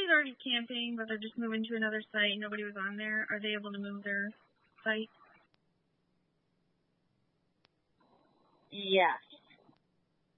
was already camping, but they're just moving to another site. Nobody was on there. Are they able to move their site? Yes.